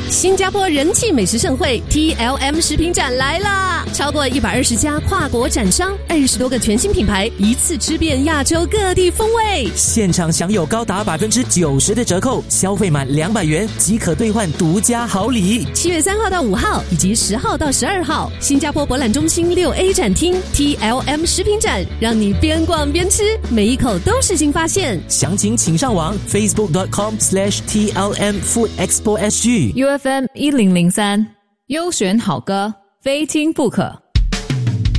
新加坡人气美食盛会 TLM 食品展来啦！超过120家跨国展商，20多个全新品牌，一次吃遍亚洲各地风味。 现场享有高达90%的折扣，消费满200元即可兑换独家好礼。 7月3号到5号以及10号到12号，新加坡博览中心6A 展厅 TLM 食品展，让你边逛边吃，每一口都是新发现。 详情请上网 facebook.com/TLMFoodExpoSG。 UFM 1003，优选好歌，非听不可。